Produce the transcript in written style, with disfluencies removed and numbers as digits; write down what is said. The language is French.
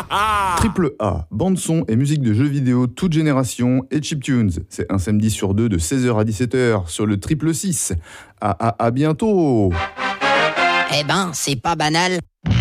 Triple A, bande son et musique de jeux vidéo toute génération et chiptunes. C'est un samedi sur deux de 16h à 17h sur le Triple 6. À bientôt. Eh ben, c'est pas banal.